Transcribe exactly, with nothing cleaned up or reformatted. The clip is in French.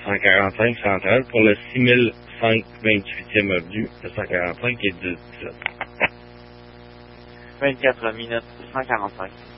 cent quarante-cinq central pour le six mille cinq vingt-huitième avenue de cent quarante-cinq et dix-sept. vingt-quatre minutes, cent quarante-cinq.